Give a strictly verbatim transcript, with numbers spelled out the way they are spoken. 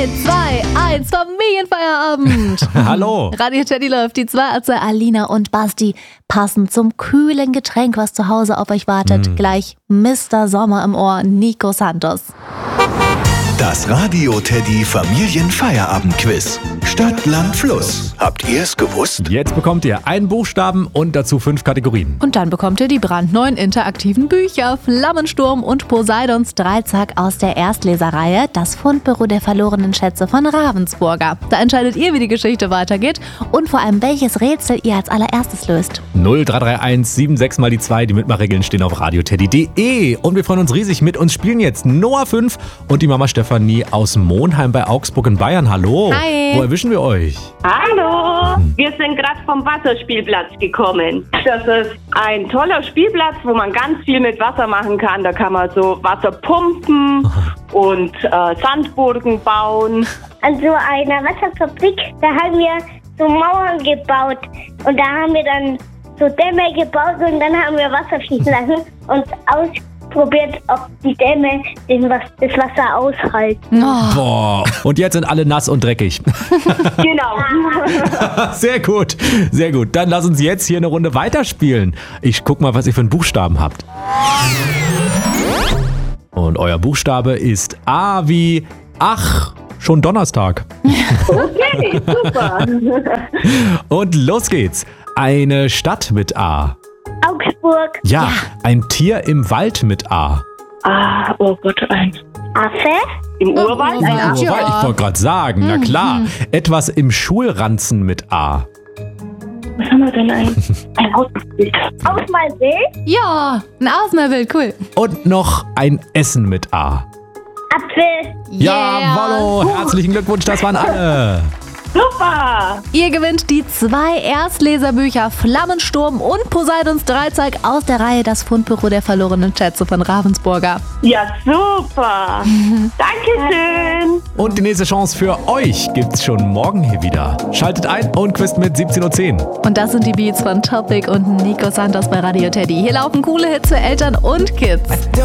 drei, zwei, eins, Familienfeierabend. Hallo. Radio Teddy läuft. Die zwei Atze Alina und Basti passen zum kühlen Getränk, was zu Hause auf euch wartet. Mm. Gleich Mister Sommer im Ohr, Nico Santos. Das Radio Teddy Familienfeierabend-Quiz. Stadt, Land, Fluss. Habt ihr es gewusst? Jetzt bekommt ihr einen Buchstaben und dazu fünf Kategorien. Und dann bekommt ihr die brandneuen interaktiven Bücher Flammensturm und Poseidons Dreizack aus der Erstleserreihe Das Fundbüro der verlorenen Schätze von Ravensburger. Da entscheidet ihr, wie die Geschichte weitergeht und vor allem, welches Rätsel ihr als allererstes löst. null drei drei eins sieben sechs mal die zwei. Die Mitmachregeln stehen auf radioteddy punkt de. Und wir freuen uns riesig. Mit uns spielen jetzt Noah fünf und die Mama Stefanie aus Monheim bei Augsburg in Bayern. Hallo. Hi. Wo erwischen wir euch? Hallo, wir sind gerade vom Wasserspielplatz gekommen. Das ist ein toller Spielplatz, wo man ganz viel mit Wasser machen kann. Da kann man so Wasser pumpen und äh, Sandburgen bauen. An so einer Wasserfabrik, da haben wir so Mauern gebaut und da haben wir dann so Dämme gebaut und dann haben wir Wasser fließen lassen und ausprobiert, ob die Dämme den, das Wasser aushalten. Oh. Boah. Und jetzt sind alle nass und dreckig. Genau. Sehr gut, sehr gut. Dann lass uns jetzt hier eine Runde weiterspielen. Ich guck mal, was ihr für einen Buchstaben habt. Und euer Buchstabe ist A wie Ach. Schon Donnerstag. Okay, super. Und los geht's. Eine Stadt mit A. Augsburg. Ja, ein Tier im Wald mit A. Ah, oh Gott, ein Affe. im Urwald. Urwald. Ein Ja. Urwald, ich wollte gerade sagen, na klar. Etwas im Schulranzen mit A. Was haben wir denn? Ein, ein Ausbild. Ausmalbild. Ja, ein Ausmalbild, cool. Und noch ein Essen mit A. Apfel. Jawollo, herzlichen Glückwunsch, das waren alle. Super. Ihr gewinnt die zwei Erstleserbücher Flammensturm und Poseidons Dreizack aus der Reihe Das Fundbüro der verlorenen Schätze von Ravensburger. Ja, super. Dankeschön. Und die nächste Chance für euch gibt's schon morgen hier wieder. Schaltet ein und quizt mit siebzehn Uhr zehn. Und das sind die Beats von Topic und Nico Santos bei Radio Teddy. Hier laufen coole Hits für Eltern und Kids.